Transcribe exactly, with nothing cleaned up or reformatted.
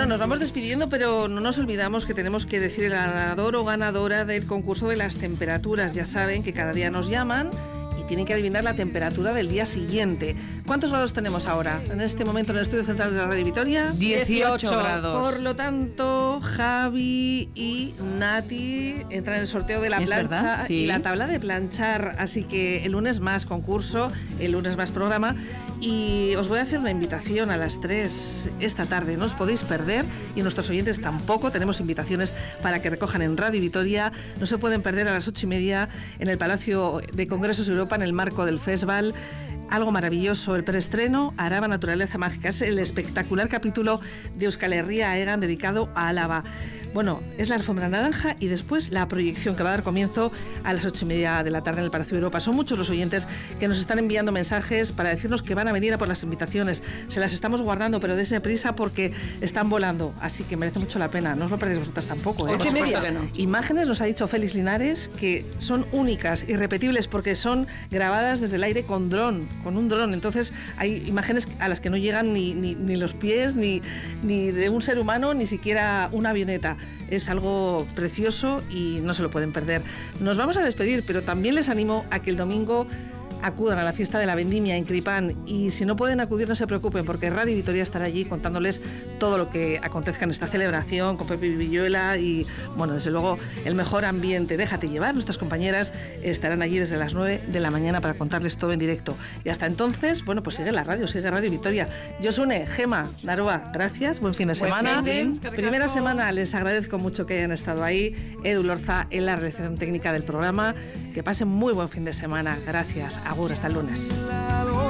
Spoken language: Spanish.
Bueno, nos vamos despidiendo, pero no nos olvidamos que tenemos que decir el ganador o ganadora del concurso de las temperaturas. Ya saben que cada día nos llaman y tienen que adivinar la temperatura del día siguiente. ¿Cuántos grados tenemos ahora? En este momento en el estudio central de la Radio Vitoria, dieciocho grados. Por lo tanto, Javi y Nati entran en el sorteo de la ¿Es plancha verdad? Sí. y la tabla de planchar. Así que el lunes más concurso, el lunes más programa. Y os voy a hacer una invitación a las tres esta tarde. No os podéis perder y nuestros oyentes tampoco. Tenemos invitaciones para que recojan en Radio Vitoria. No se pueden perder a las ocho y media en el Palacio de Congresos Europa en el marco del festival. Algo maravilloso, el preestreno Araba Naturaleza Mágica. Es el espectacular capítulo de Euskal Herria Egan dedicado a Álava. Bueno, es la alfombra naranja y después la proyección que va a dar comienzo a las ocho y media de la tarde en el Palacio de Europa. Son muchos los oyentes que nos están enviando mensajes para decirnos que van a venir a por las invitaciones. Se las estamos guardando, pero dense prisa porque están volando. Así que merece mucho la pena. No os lo perdéis vosotras tampoco, ¿eh? Ocho y media. Que no. Imágenes, nos ha dicho Félix Linares, que son únicas, irrepetibles, porque son grabadas desde el aire con dron, con un dron. Entonces hay imágenes a las que no llegan ni, ni, ni los pies, ni, ni de un ser humano, ni siquiera una avioneta. Es algo precioso y no se lo pueden perder. Nos vamos a despedir, pero también les animo a que el domingo acudan a la fiesta de la vendimia en Cripán, y si no pueden acudir no se preocupen, porque Radio Vitoria estará allí contándoles todo lo que acontezca en esta celebración con Pepe Villuela y, bueno, desde luego el mejor ambiente. Déjate llevar, nuestras compañeras estarán allí desde las nueve de la mañana para contarles todo en directo. Y hasta entonces, bueno, pues sigue la radio, sigue Radio Vitoria. Josune, Gema, Naroa, gracias, buen fin de semana. Buen fin, Primera semana, les agradezco mucho que hayan estado ahí. Edu Lorza en la realización técnica del programa. Que pasen muy buen fin de semana. Gracias. Agur, hasta el lunes.